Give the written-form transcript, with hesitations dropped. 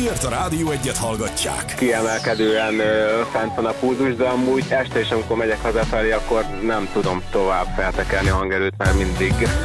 miért a Rádió Egyet hallgatják. Kiemelkedően fent van a pulzus, de amúgy este is, amikor megyek hazafelé, akkor nem tudom tovább feltekerni a hangerőt, mert mindig